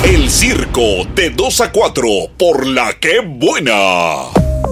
El circo de 2 a 4 por La Que Buena.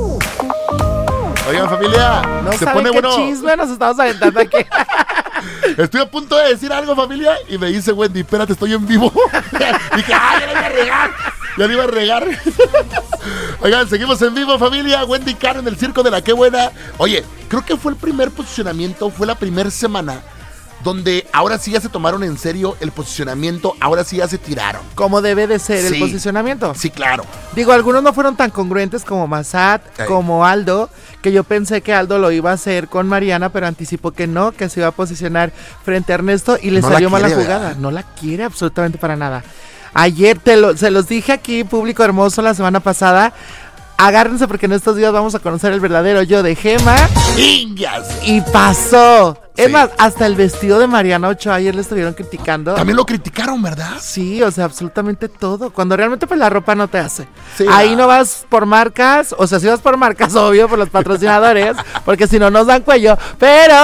Oigan, familia, No se saben pone qué bueno. chisme nos estamos aventando aquí. Estoy a punto de decir algo, familia, y me dice Wendy, espérate, estoy en vivo. Dije, ya la iba a regar. Ya la iba a regar. Oigan, seguimos en vivo, familia. Wendy Caro en el circo de La Que Buena. Oye, creo que fue el primer posicionamiento, fue la primera semana donde ahora sí ya se tomaron en serio el posicionamiento, ahora sí ya se tiraron. Como debe de ser Sí. el posicionamiento. Sí, claro. Digo, algunos no fueron tan congruentes como Massad, Ey. como Aldo, que yo pensé que Aldo lo iba a hacer con Mariana, pero anticipó que no, que se iba a posicionar frente a Ernesto y le No la salió mala quiere, jugada. ¿verdad? No la quiere absolutamente para nada. Ayer se los dije aquí, público hermoso, la semana pasada. Agárrense porque en estos días vamos a conocer el verdadero yo de Gema. ¡Ingas! Y pasó. Es Sí. más, hasta el vestido de Mariana Ochoa ayer le estuvieron criticando. También lo criticaron, ¿verdad? Sí, o sea, absolutamente todo. Cuando realmente pues la ropa no te hace. Sí, Ahí no vas por marcas, o sea, si vas por marcas, obvio, por los patrocinadores, porque si no nos dan cuello, pero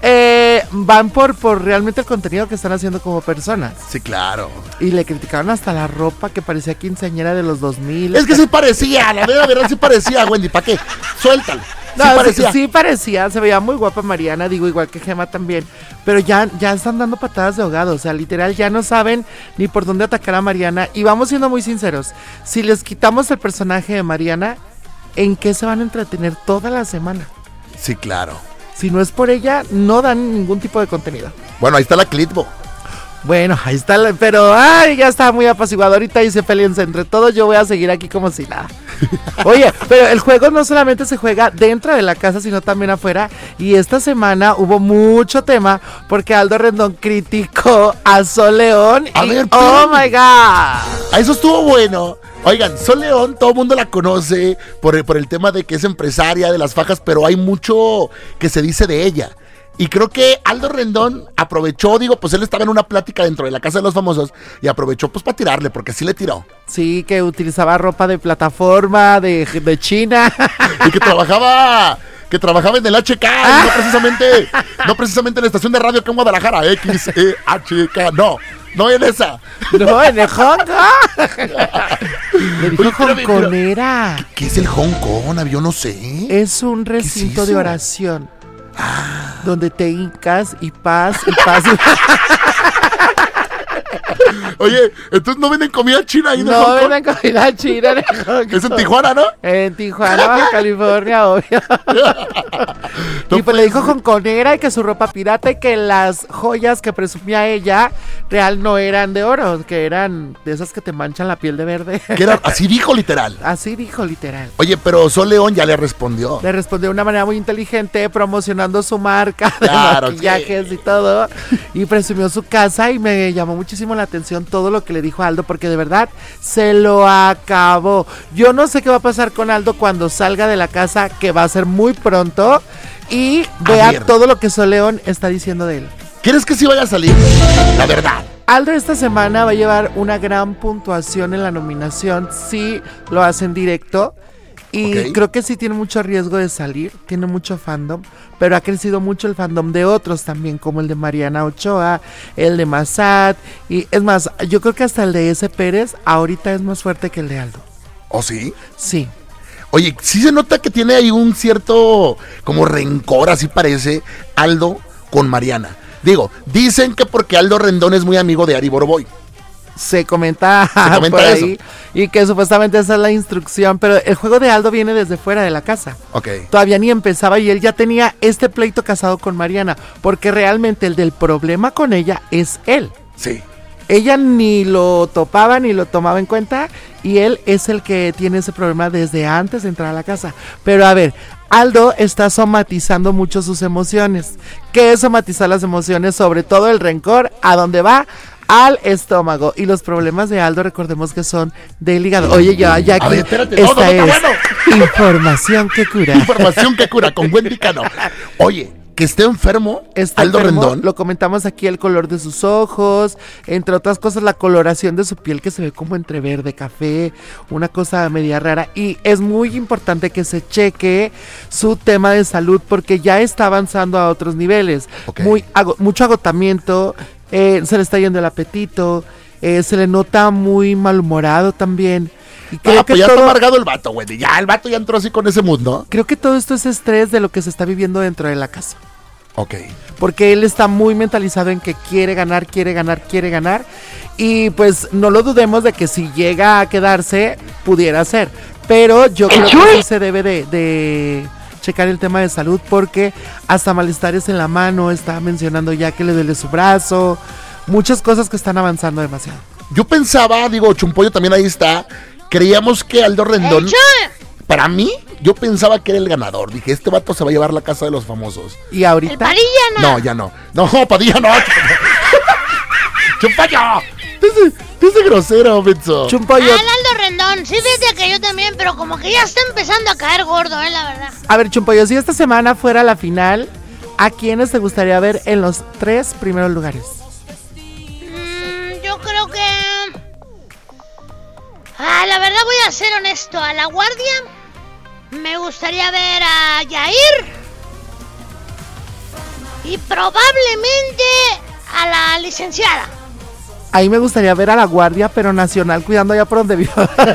van por realmente el contenido que están haciendo como personas. Sí, claro. Y le criticaron hasta la ropa que parecía quinceañera de los 2000. Es que sí parecía, la verdad sí parecía, Wendy, ¿para qué? Suéltalo. No, Sí parecía. sí parecía, se veía muy guapa Mariana, digo, igual que Gema también, pero ya están dando patadas de ahogado, o sea, literal, ya no saben ni por dónde atacar a Mariana, y vamos siendo muy sinceros, si les quitamos el personaje de Mariana, ¿en qué se van a entretener toda la semana? Sí, claro. Si no es por ella, no dan ningún tipo de contenido. Bueno, ahí está la Clitbo. Bueno, ahí está, pero ay, ya está muy apaciguado. Ahorita y se peleense entre todos. Yo voy a seguir aquí como si nada. Oye, pero el juego no solamente se juega dentro de la casa, sino también afuera. Y esta semana hubo mucho tema porque Aldo Rendón criticó a Sol León. A y, ver, oh espérame. my God. Eso estuvo bueno. Oigan, Sol León, todo el mundo la conoce por el tema de que es empresaria de las fajas, pero hay mucho que se dice de ella. Y creo que Aldo Rendón aprovechó, pues él estaba en una plática dentro de la Casa de los Famosos y aprovechó pues para tirarle, porque sí le tiró. Sí, que utilizaba ropa de plataforma, de China. Y que trabajaba en el HK, y no precisamente en la estación de radio que en Guadalajara, XEHK, no en esa. No, en el Hong Kong. Le dijo Oye, espérame, pero- hongkonera. ¿Qué es el Hong Kong? Yo no sé. Es un recinto de eso? oración. Donde te hincas y paz y paz. Oye, entonces no venden comida china ahí en No Hong Kong. venden comida china en el Hong Es en Kong. Tijuana, ¿no? En Tijuana, Baja California, obvio. No Y pues le dijo hongkonera y que su ropa pirata y que las joyas que presumía ella real no eran de oro, que eran de esas que te manchan la piel de verde. Que era, así dijo literal. Así dijo literal. Oye, pero Sol León ya le respondió. Le respondió de una manera muy inteligente, promocionando su marca de Claro, maquillajes sí. y todo. Y presumió su casa y me llamó muchísimo la atención todo lo que le dijo Aldo, porque de verdad se lo acabó. Yo no sé qué va a pasar con Aldo cuando salga de la casa, que va a ser muy pronto, y vea ver. todo lo que Sol León está diciendo de él. ¿Quieres que sí vaya a salir? La verdad. Aldo esta semana va a llevar una gran puntuación en la nominación si lo hace en directo. Y Ok. creo que sí tiene mucho riesgo de salir, tiene mucho fandom, pero ha crecido mucho el fandom de otros también, como el de Mariana Ochoa, el de Massad, y es más, yo creo que hasta el de S. Pérez ahorita es más fuerte que el de Aldo. ¿O sí? Sí. Oye, sí se nota que tiene ahí un cierto como rencor, así parece, Aldo con Mariana. Digo, dicen que porque Aldo Rendón es muy amigo de Ari Boroboy. Se comenta comenta por eso. ahí, y que supuestamente esa es la instrucción, pero el juego de Aldo viene desde fuera de la casa. Ok. Todavía ni empezaba y él ya tenía este pleito casado con Mariana, porque realmente el del problema con ella es él. Sí. Ella ni lo topaba ni lo tomaba en cuenta y él es el que tiene ese problema desde antes de entrar a la casa. Pero a ver, Aldo está somatizando mucho sus emociones. ¿Qué es somatizar las emociones? Sobre todo el rencor, ¿a dónde va? Al estómago. Y los problemas de Aldo, recordemos que son del hígado. Oye, ya aquí A ver, espérate, esta no, es está bueno. información que cura. Información que cura con Wendy Cano. Oye, que esté enfermo, Está Aldo enfermo, Rendón. lo comentamos aquí, el color de sus ojos, entre otras cosas la coloración de su piel que se ve como entre verde, café, una cosa media rara, y es muy importante que se cheque su tema de salud porque ya está avanzando a otros niveles. Ok. Mucho agotamiento, se le está yendo el apetito, Se le nota muy malhumorado también. Y creo que pues ya todo, está amargado el vato, Wendy. Ya, el vato ya entró así con ese mood, ¿no? creo que todo esto es estrés de lo que se está viviendo dentro de la casa. Ok. Porque él está muy mentalizado en que quiere ganar. Y pues no lo dudemos de que si llega a quedarse, pudiera ser. Pero yo creo que sí se debe de checar el tema de salud, porque hasta malestares en la mano, está mencionando ya que le duele su brazo, muchas cosas que están avanzando demasiado. Yo pensaba, digo, Chumpollo también ahí está. Creíamos que Aldo Rendón, para mí, yo pensaba que era el ganador. Dije, este vato se va a llevar la casa de los famosos. Y ahorita... El Padilla no. No, ya no. No, Padilla no. Chumpollo. Dice grosero, Benzo. Chumpollo, Al Aldo Rendón, sí, fíjate que yo también, pero como que ya está empezando a caer gordo, la verdad. a ver, Chumpollo, si esta semana fuera la final, ¿a quiénes te gustaría ver en los 3 primeros lugares? Yo creo que... la verdad voy a ser honesto, a La Guardia me gustaría ver a Yair y probablemente a la licenciada. Ahí me gustaría ver a La Guardia, pero nacional, cuidando allá por donde vivo.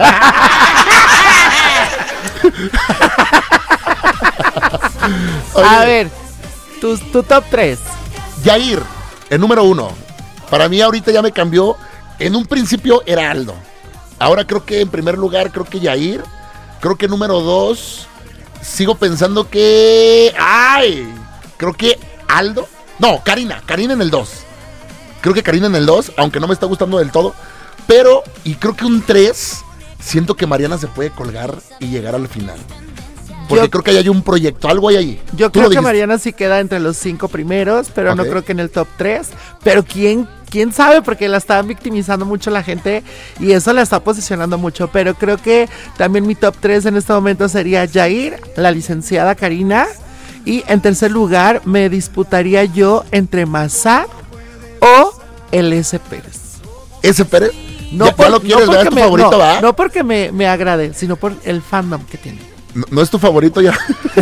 Oye, A ver, tu top 3. Yair, el número 1. Para mí ahorita ya me cambió. En un principio era Aldo. Ahora creo que en primer lugar, creo que Yair. Creo que número 2. Sigo pensando que... ¡Ay! Creo que Aldo. No, Karina en el 2. Creo que Karina en el 2, aunque no me está gustando del todo. Pero, y creo que un 3, siento que Mariana se puede colgar y llegar al final. Porque creo que ahí hay un proyecto, algo hay ahí. Yo Tú creo lo que dijiste. Mariana sí queda entre los 5 primeros, pero no Ok. creo que en el top 3. Pero quién sabe, porque la está victimizando mucho la gente y eso la está posicionando mucho. Pero creo que también mi top 3 en este momento sería Yair, la licenciada Karina. Y en tercer lugar me disputaría yo entre Massad o el S. Pérez. ¿Ese Pérez? Ya lo quieres ver, es tu me, favorito, no, ¿va? no porque me agrade, sino por el fandom que tiene. No es tu favorito ya.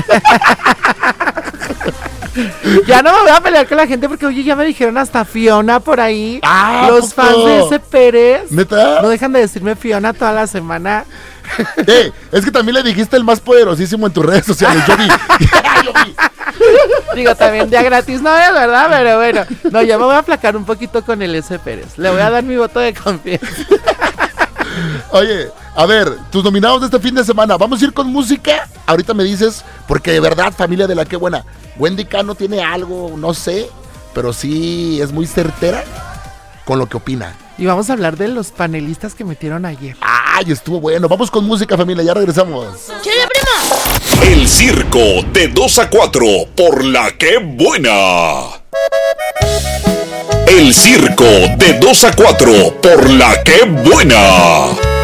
Ya no me voy a pelear con la gente porque, oye, ya me dijeron hasta Fiona por ahí. Ah, Los ¿poco? fans de ese Pérez. ¿Neta? No dejan de decirme Fiona toda la semana. Es que también le dijiste el más poderosísimo en tus redes sociales. Yo vi. Yo vi. Digo, también día gratis no es, ¿verdad? Pero bueno. No, ya me voy a aplacar un poquito con el S. Pérez. Le voy a dar mi voto de confianza. Oye, a ver, tus nominados de este fin de semana. Vamos a ir con música. Ahorita me dices, porque de verdad, familia de la que buena. Wendy Cano tiene algo, no sé, pero sí es muy certera con lo que opina. Y vamos a hablar de los panelistas que metieron ayer. Ay, estuvo bueno. Vamos con música, familia, ya regresamos. ¡Chile, primo! El circo de 2 a 4 por la que buena. El circo de 2 a 4 por la que buena.